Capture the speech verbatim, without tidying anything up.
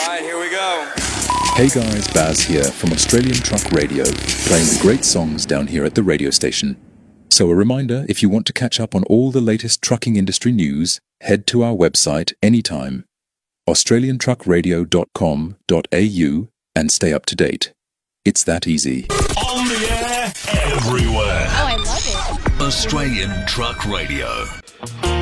Alright, here we go. Hey guys, Baz here from Australian Truck Radio, playing the great songs down here at the radio station. So a reminder, if you want to catch up on all the latest trucking industry news, head to our website anytime, australian truck radio dot com dot a u, and stay up to date. It's that easy. On the air, everywhere. Oh, I love it. Australian Truck Radio.